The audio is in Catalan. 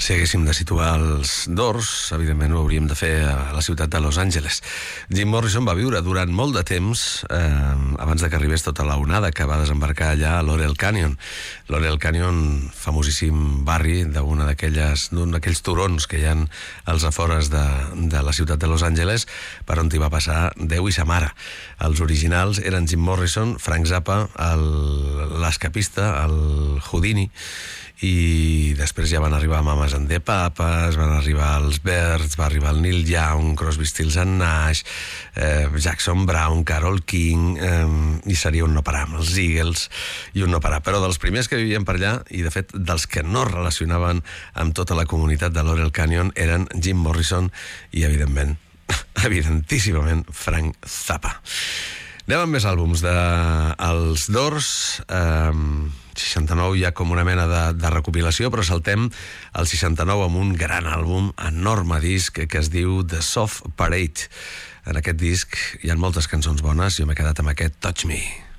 Si haguéssim de situar els Doors, evidentment ho hauríem de fer a la ciutat de Los Angeles. Jim Morrison va viure durant molt de temps, abans de que arribés tota la onada que va desembarcar allà a Laurel Canyon. Laurel Canyon, famosíssim barri d'un d'aquells turons que hi ha als afores de la ciutat de Los Angeles, per on hi va passar Déu i sa mare. Els originals eren Jim Morrison, Frank Zappa, l'escapista, el Houdini, i després ja van arribar Mamas and the Papas, van arribar els Byrds, va arribar el Neil Young, Crosby, Stills and Nash, Jackson Browne, Carole King, i seria un no parar, amb els Eagles i un no parar. Però dels primers que vivien per allà, i de fet dels que no es relacionaven amb tota la comunitat de Laurel Canyon, eren Jim Morrison i evidentíssimament Frank Zappa. Anem amb més àlbums dels Doors. 69 ja com una mena de recopilació, però saltem al 69 amb un gran àlbum, enorme disc, que es diu The Soft Parade. En aquest disc hi ha moltes cançons bones, jo m'he quedat amb aquest Touch Me.